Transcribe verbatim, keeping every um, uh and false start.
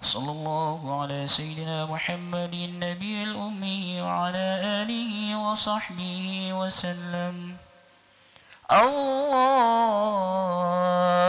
صلى الله على سيدنا محمد النبي الأمي وعلى آله وصحبه وسلم. اللهم صل على سيدنا محمد النبي الأمي وعلى آله وصحبه وسلم. اللهم صل على سيدنا محمد النبي الأمي وعلى آله وصحبه وسلم. اللهم صل على سيدنا محمد النبي الأمي وعلى آله وصحبه وسلم. اللهم صل على سيدنا محمد النبي الأمي وعلى آله وصحبه وسلم. الله